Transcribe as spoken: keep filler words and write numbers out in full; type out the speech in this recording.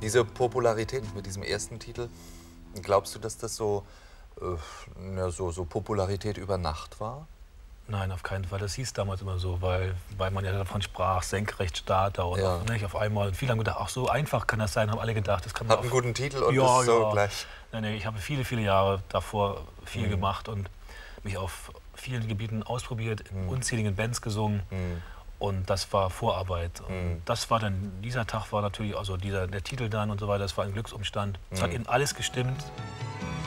Diese Popularität mit diesem ersten Titel, glaubst du, dass das so, äh, ja, so, so Popularität über Nacht war? Nein, auf keinen Fall. Das hieß damals immer so, weil, weil man ja davon sprach, Senkrechtstarter und Ja. auch, nicht, auf einmal. Und viele haben gedacht, ach so einfach kann das sein, haben alle gedacht, das kann man Hat einen auf, guten Titel und ja, ist so ja. gleich. Nein, nein, ich habe viele, viele Jahre davor viel Mhm. gemacht und mich auf vielen Gebieten ausprobiert, in Mhm. unzähligen Bands gesungen. Mhm. Und das war Vorarbeit. Und Mhm. das war dann, dieser Tag war natürlich, also dieser, der Titel dann und so weiter, das war ein Glücksumstand. Es hat Mhm. eben alles gestimmt.